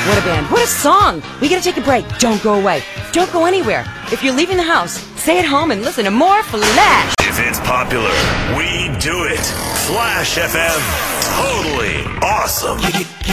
What a band. What a song. We gotta take a break. Don't go away. Don't go anywhere. If you're leaving the house, stay at home and listen to more Flash. If it's popular, we do it. Flash FM. Totally awesome.